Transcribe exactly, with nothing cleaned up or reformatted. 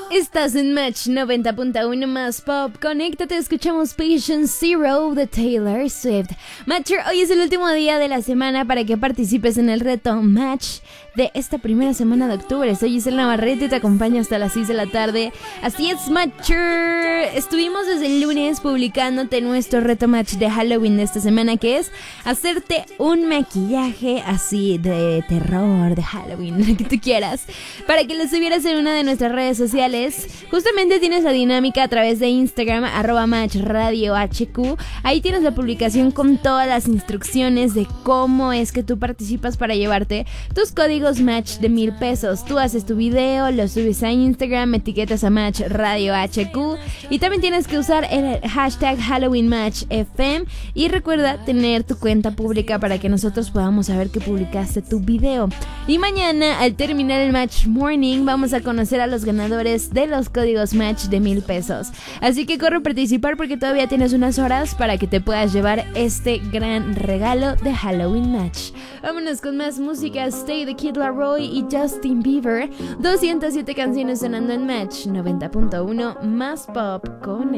Estás en Match noventa punto uno más pop. Conéctate, escuchamos Patient Zero de Taylor Swift. Matcher, hoy es el último día de la semana para que participes en el reto Match de esta primera semana de octubre. Soy Giselle Navarrete y te acompaño hasta las seis de la tarde. Así es, Matcher. Estuvimos desde el lunes publicándote nuestro reto Match de Halloween de esta semana, que es hacerte un maquillaje así de terror, de Halloween, lo que tú quieras, para que lo subieras en una de nuestras redes sociales. Justamente tienes la dinámica a través de Instagram, arroba Match Radio H Q. Ahí tienes la publicación con todas las instrucciones de cómo es que tú participas para llevarte tus códigos Match de mil pesos. Tú haces tu video, lo subes a Instagram, etiquetas a Match Radio H Q y también tienes que usar el hashtag Halloween Match F M y recuerda tener tu cuenta pública para que nosotros podamos saber que publicaste tu video. Y mañana, al terminar el Match Morning, vamos a conocer a los ganadores de los códigos Match de mil pesos. Así que corre a participar porque todavía tienes unas horas para que te puedas llevar este gran regalo de Halloween Match. Vámonos con más música. Stay de Kid Laroi y Justin Bieber. doscientas siete canciones sonando en Match noventa punto uno más pop con